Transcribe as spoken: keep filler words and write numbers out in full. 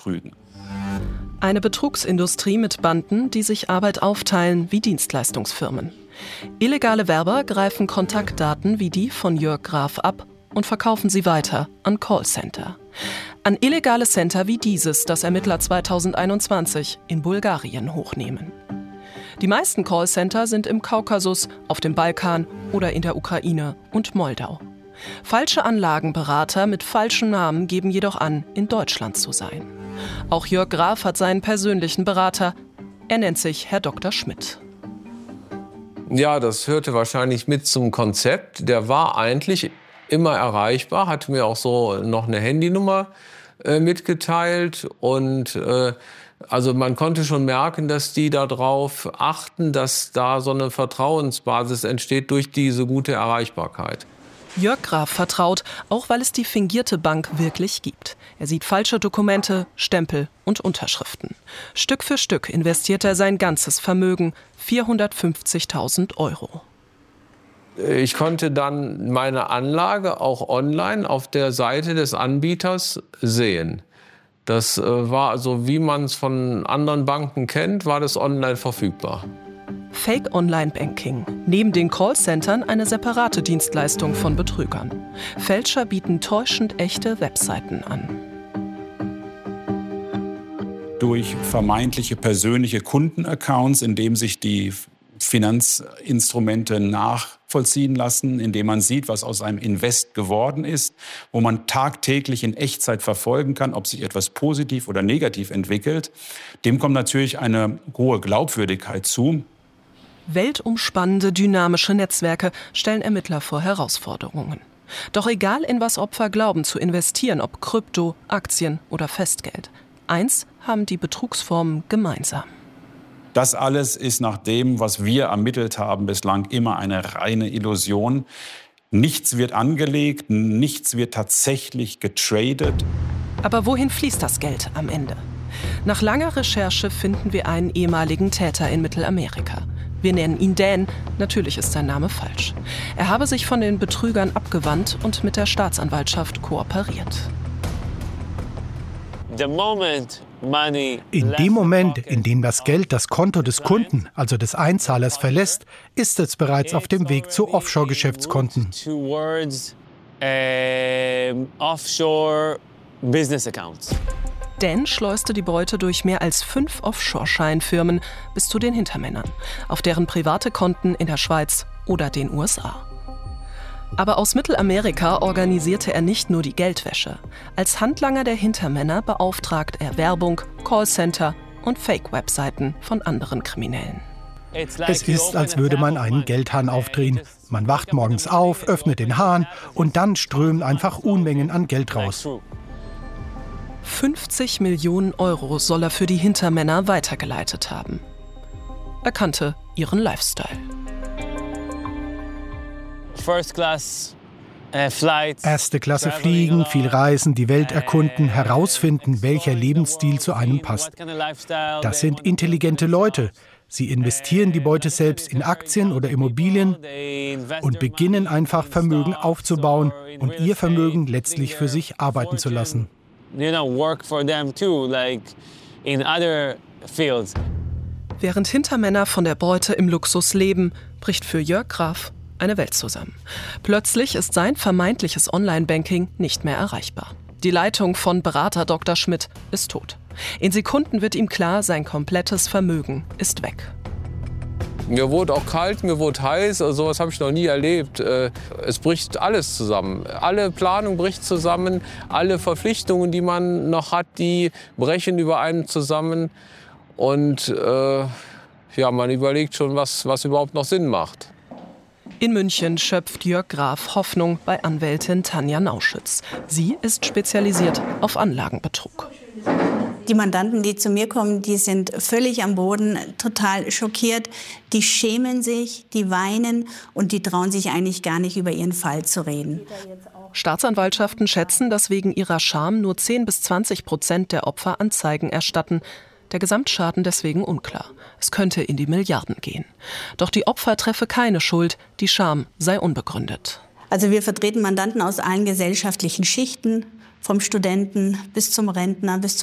betrügen. Eine Betrugsindustrie mit Banden, die sich Arbeit aufteilen wie Dienstleistungsfirmen. Illegale Werber greifen Kontaktdaten wie die von Jörg Graf ab und verkaufen sie weiter an Callcenter. An illegale Center wie dieses, das Ermittler zweitausendeinundzwanzig in Bulgarien hochnehmen. Die meisten Callcenter sind im Kaukasus, auf dem Balkan oder in der Ukraine und Moldau. Falsche Anlagenberater mit falschen Namen geben jedoch an, in Deutschland zu sein. Auch Jörg Graf hat seinen persönlichen Berater. Er nennt sich Herr Doktor Schmidt. Ja, das hörte wahrscheinlich mit zum Konzept. Der war eigentlich immer erreichbar, hat mir auch so noch eine Handynummer äh, mitgeteilt. Und äh, also man konnte schon merken, dass die darauf achten, dass da so eine Vertrauensbasis entsteht durch diese gute Erreichbarkeit. Jörg Graf vertraut, auch weil es die fingierte Bank wirklich gibt. Er sieht falsche Dokumente, Stempel und Unterschriften. Stück für Stück investiert er sein ganzes Vermögen, vierhundertfünfzigtausend Euro. Ich konnte dann meine Anlage auch online auf der Seite des Anbieters sehen. Das war also, wie man es von anderen Banken kennt, war das online verfügbar. Fake Online-Banking. Neben den Callcentern eine separate Dienstleistung von Betrügern. Fälscher bieten täuschend echte Webseiten an. Durch vermeintliche persönliche Kundenaccounts, in dem sich die Finanzinstrumente nachvollziehen lassen, indem man sieht, was aus einem Invest geworden ist, wo man tagtäglich in Echtzeit verfolgen kann, ob sich etwas positiv oder negativ entwickelt. Dem kommt natürlich eine hohe Glaubwürdigkeit zu. Weltumspannende, dynamische Netzwerke stellen Ermittler vor Herausforderungen. Doch egal, in was Opfer glauben zu investieren, ob Krypto, Aktien oder Festgeld, eins haben die Betrugsformen gemeinsam. Das alles ist nach dem, was wir ermittelt haben, bislang immer eine reine Illusion. Nichts wird angelegt, nichts wird tatsächlich getradet. Aber wohin fließt das Geld am Ende? Nach langer Recherche finden wir einen ehemaligen Täter in Mittelamerika. Wir nennen ihn Dan, natürlich ist sein Name falsch. Er habe sich von den Betrügern abgewandt und mit der Staatsanwaltschaft kooperiert. In dem Moment, in dem das Geld das Konto des Kunden, also des Einzahlers, verlässt, ist es bereits auf dem Weg zu Offshore-Geschäftskonten. Dan schleuste die Beute durch mehr als fünf Offshore-Scheinfirmen bis zu den Hintermännern, auf deren private Konten in der Schweiz oder den U S A. Aber aus Mittelamerika organisierte er nicht nur die Geldwäsche. Als Handlanger der Hintermänner beauftragt er Werbung, Callcenter und Fake-Webseiten von anderen Kriminellen. Es ist, als würde man einen Geldhahn aufdrehen. Man wacht morgens auf, öffnet den Hahn und dann strömen einfach Unmengen an Geld raus. fünfzig Millionen Euro soll er für die Hintermänner weitergeleitet haben. Er kannte ihren Lifestyle. Erste Klasse fliegen, viel reisen, die Welt erkunden, herausfinden, welcher Lebensstil zu einem passt. Das sind intelligente Leute. Sie investieren die Beute selbst in Aktien oder Immobilien und beginnen einfach Vermögen aufzubauen und ihr Vermögen letztlich für sich arbeiten zu lassen. Während Hintermänner von der Beute im Luxus leben, bricht für Jörg Graf eine Welt zusammen. Plötzlich ist sein vermeintliches Online-Banking nicht mehr erreichbar. Die Leitung von Berater Doktor Schmidt ist tot. In Sekunden wird ihm klar, sein komplettes Vermögen ist weg. Mir wurde auch kalt, mir wurde heiß, also sowas habe ich noch nie erlebt. Es bricht alles zusammen. Alle Planung bricht zusammen, alle Verpflichtungen, die man noch hat, die brechen über einen zusammen. Und äh, ja, man überlegt schon, was, was überhaupt noch Sinn macht. In München schöpft Jörg Graf Hoffnung bei Anwältin Tanja Nauschütz. Sie ist spezialisiert auf Anlagenbetrug. Die Mandanten, die zu mir kommen, die sind völlig am Boden, total schockiert. Die schämen sich, die weinen und die trauen sich eigentlich gar nicht, über ihren Fall zu reden. Staatsanwaltschaften schätzen, dass wegen ihrer Scham nur zehn bis zwanzig Prozent der Opfer Anzeigen erstatten. Der Gesamtschaden deswegen unklar. Es könnte in die Milliarden gehen. Doch die Opfer treffe keine Schuld, die Scham sei unbegründet. Also wir vertreten Mandanten aus allen gesellschaftlichen Schichten, vom Studenten bis zum Rentner, bis zum